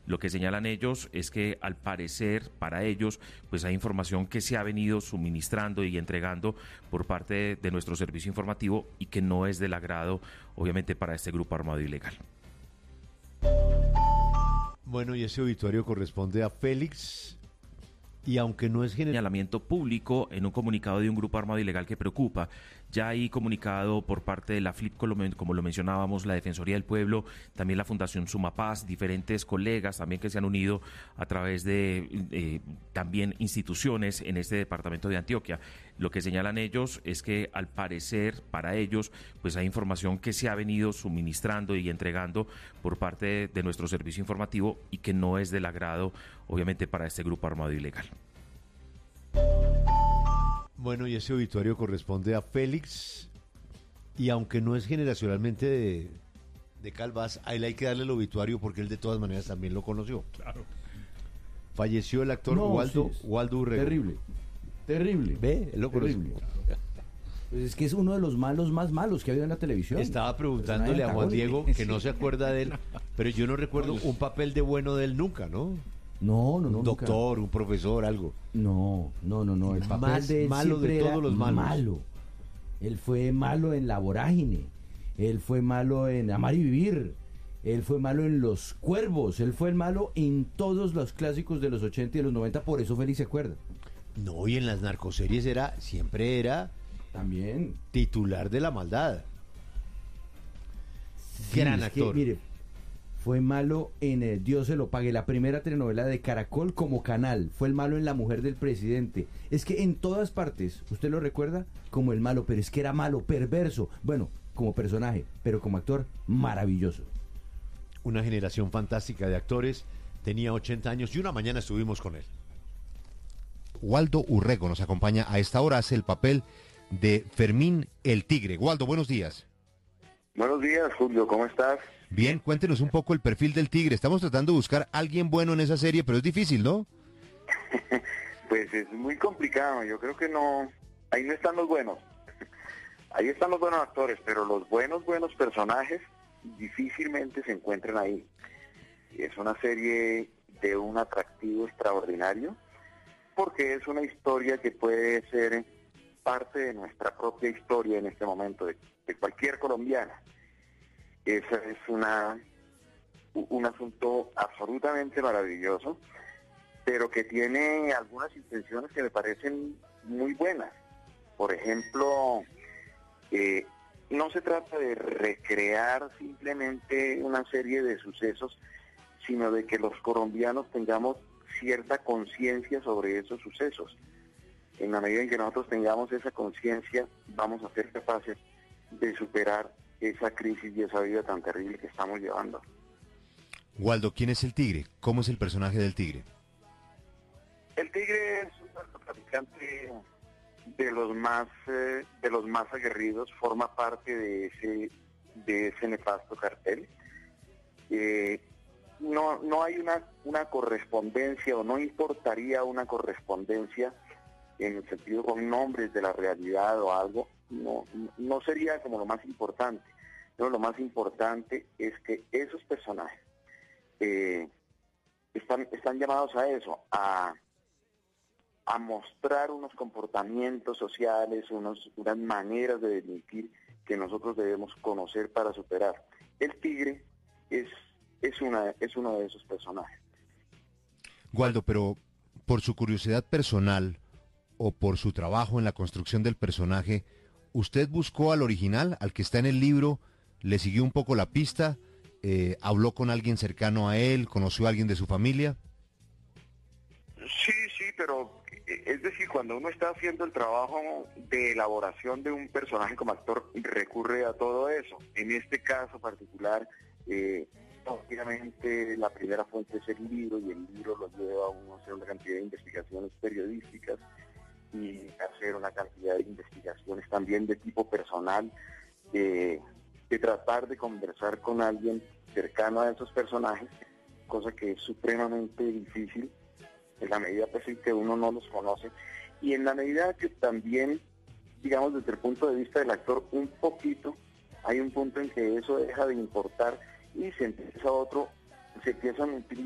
Lo que señalan ellos es que al parecer para ellos pues hay información que se ha venido suministrando y entregando por parte de nuestro servicio informativo y que no es del agrado obviamente para este grupo armado ilegal. Bueno, y ese obituario corresponde a Félix, y aunque no es Señalamiento público en un comunicado de un grupo armado ilegal que preocupa. Ya hay comunicado por parte de la FLIP, como lo mencionábamos, la Defensoría del Pueblo, también la Fundación Sumapaz, diferentes colegas también que se han unido a través de también instituciones en este departamento de Antioquia. Lo que señalan ellos es que al parecer para ellos pues hay información que se ha venido suministrando y entregando por parte de nuestro servicio informativo y que no es del agrado obviamente para este grupo armado ilegal. Bueno, y ese obituario corresponde a Félix, y aunque no es generacionalmente de Calvás, a él hay que darle el obituario porque él de todas maneras también lo conoció. Claro. Falleció el actor Waldo Urrego. Terrible. ¿Ve? Él lo conoció. Terrible. Pues es que es uno de los malos más malos que ha habido en la televisión. Estaba preguntándole a Juan Diego, que no se acuerda de él, pero yo no recuerdo un papel de bueno de él nunca, ¿no? No, Un doctor, nunca. un profesor, algo. No. El papel Más de él malo de siempre todos los malos. malo. Él fue malo en La Vorágine. Él fue malo en Amar y Vivir. Él fue malo en Los Cuervos. Él fue el malo en todos los clásicos de los 80 y de los 90. Por eso Félix se acuerda. No, y en las narcoseries siempre era También. titular de la maldad. Sí, Gran es que, actor. mire, fue malo en Dios se lo pague, la primera telenovela de Caracol como canal. Fue el malo en La Mujer del Presidente. Es que en todas partes, usted lo recuerda como el malo, pero es que era malo, perverso. Bueno, como personaje, pero como actor, maravilloso. Una generación fantástica de actores. Tenía 80 años y una mañana estuvimos con él. Waldo Urrego nos acompaña a esta hora, hace el papel de Fermín el Tigre. Waldo, buenos días. Buenos días, Julio, ¿cómo estás? Bien, cuéntenos un poco el perfil del Tigre. Estamos tratando de buscar a alguien bueno en esa serie, pero es difícil, ¿no? Pues es muy complicado, yo creo que no, ahí no están los buenos. Ahí están los buenos actores, pero los buenos personajes difícilmente se encuentran ahí. Es una serie de un atractivo extraordinario, porque es una historia que puede ser parte de nuestra propia historia en este momento, de cualquier colombiana. Ese es un asunto absolutamente maravilloso, pero que tiene algunas intenciones que me parecen muy buenas. Por ejemplo, no se trata de recrear simplemente una serie de sucesos, sino de que los colombianos tengamos cierta conciencia sobre esos sucesos. En la medida en que nosotros tengamos esa conciencia, vamos a ser capaces de superar esa crisis y esa vida tan terrible que estamos llevando. Waldo, ¿quién es el Tigre? ¿Cómo es el personaje del Tigre? El Tigre es un narcotraficante de los más aguerridos, forma parte de ese nefasto cartel. No hay una correspondencia, o no importaría una correspondencia en el sentido con nombres de la realidad o algo, no sería como lo más importante. Pero lo más importante es que esos personajes están llamados a eso, a mostrar unos comportamientos sociales, unas maneras de delinquir que nosotros debemos conocer para superar. El Tigre es uno de esos personajes. Waldo, pero por su curiosidad personal o por su trabajo en la construcción del personaje, ¿usted buscó al original, al que está en el libro, le siguió un poco la pista, habló con alguien cercano a él, conoció a alguien de su familia? Sí, pero es decir, cuando uno está haciendo el trabajo de elaboración de un personaje como actor, recurre a todo eso. En este caso particular, obviamente la primera fuente es el libro, y el libro lo lleva a uno a hacer una cantidad de investigaciones periodísticas y hacer una cantidad de investigaciones también de tipo personal, de tratar de conversar con alguien cercano a esos personajes, cosa que es supremamente difícil en la medida pues, en que uno no los conoce, y en la medida que también, digamos, desde el punto de vista del actor, un poquito, hay un punto en que eso deja de importar y se empiezan a utilizar